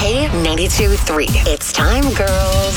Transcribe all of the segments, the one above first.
K92.3. It's time, girls.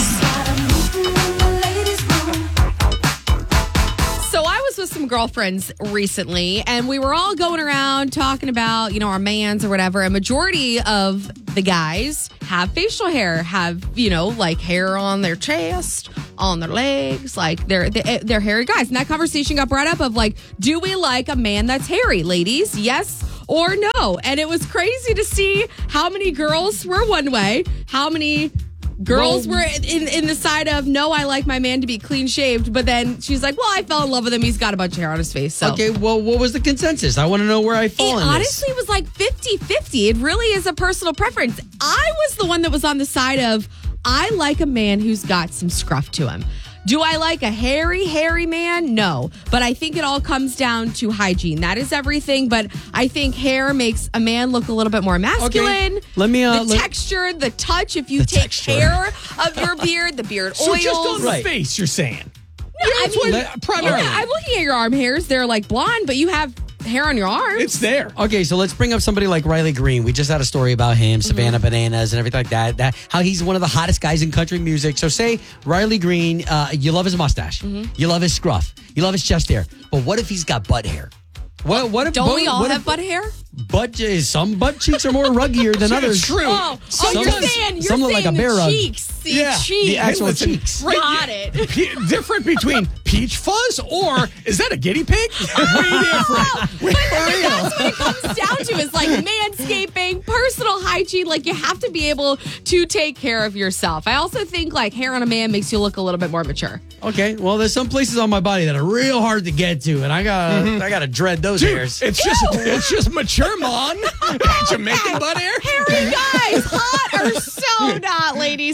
So I was with some girlfriends recently, and we were all going around talking about, our mans or whatever. A majority of the guys have facial hair, have, like hair on their chest, on their legs, like they're hairy guys. And that conversation got brought up of like, do we like a man that's hairy, ladies? Yes or no? And it was crazy to see how many girls were one way, how many girls were in the side of, no, I like my man to be clean shaved. But then she's like, well, I fell in love with him. He's got a bunch of hair on his face. So. Okay, well, what was the consensus? I want to know where I fall in this. Honestly was like 50-50. It really is a personal preference. I was the one that was on the side of, I like a man who's got some scruff to him. Do I like a hairy man? No. But I think it all comes down to hygiene. That is everything. But I think hair makes a man look a little bit more masculine. Okay. Let me the texture, the touch, if you take care of your beard, the beard so oils. just on the face, you're saying? Primarily. I'm looking at your arm hairs. They're like blonde, but you have hair on your arms. It's there. Okay, so let's bring up somebody like Riley Green. We just had a story about him, Savannah Bananas and everything like that. How he's one of the hottest guys in country music. So say Riley Green, you love his mustache. You love his scruff. You love his chest hair. But what if he's got butt hair? Don't we all have butt hair? Some butt cheeks are more ruggier than others. It's true. You're saying look like a bear rug. cheeks. Cheeks. The actual cheeks. Right, Got it. Different between peach fuzz or is that a guinea pig? Way different. But that's what it comes down to is like manscaping, personal hygiene. Like you have to be able to take care of yourself. I also think like hair on a man makes you look a little bit more mature. Okay, well, there's some places on my body that are real hard to get to, and I gotta dread those hairs. It's just mature, man. Jamaican butt hair. Hairy guys, hot or so not, ladies.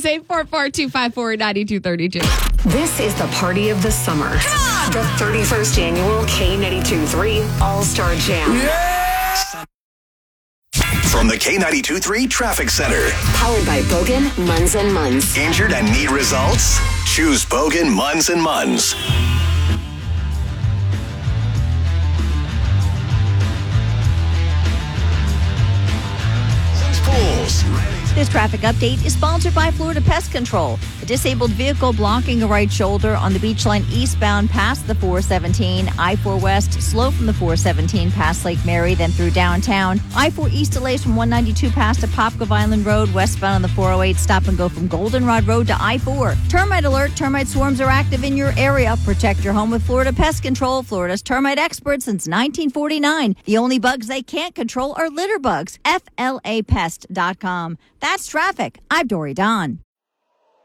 844-254-9232. This is the party of the summer. The 31st annual K92.3 All-Star Jam. From the K92.3 Traffic Center. Powered by Bogan, Munz & Munz. Injured and need results? Choose Bogan, Munz & Munz. Pools. This traffic update is sponsored by Florida Pest Control. A disabled vehicle blocking a right shoulder on the beach line eastbound past the 417. I-4 West, slow from the 417 past Lake Mary, then through downtown. I-4 East delays from 192 past Apopka Island Road, westbound on the 408. Stop and go from Goldenrod Road to I-4. Termite alert. Termite swarms are active in your area. Protect your home with Florida Pest Control. Florida's termite expert since 1949. The only bugs they can't control are litter bugs. FLApest.com. That's traffic. I'm Dory Don.